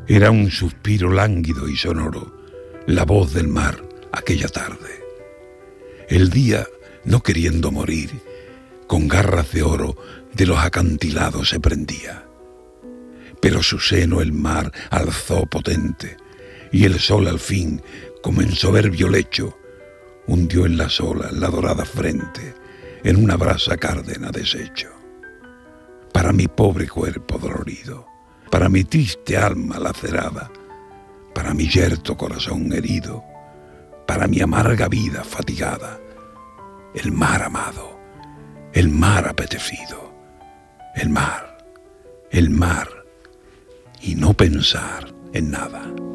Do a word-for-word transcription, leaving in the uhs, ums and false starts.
Era un suspiro lánguido y sonoro, la voz del mar aquella tarde. El día, no queriendo morir, con garras de oro de los acantilados se prendía. Pero su seno el mar alzó potente, y el sol al fin, como en soberbio lecho, hundió en las olas la dorada frente, en una brasa cárdena deshecho. Para mi pobre cuerpo dolorido, para mi triste alma lacerada, para mi yerto corazón herido, para mi amarga vida fatigada, el mar amado, el mar apetecido, el mar, el mar, y no pensar en nada.